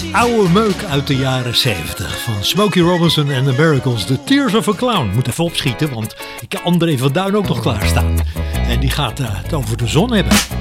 Oude meuk uit de jaren 70 van Smokey Robinson en The Miracles. The Tears of a Clown. Moet even opschieten, want ik kan André van Duin ook nog klaarstaan. En die gaat het over de zon hebben.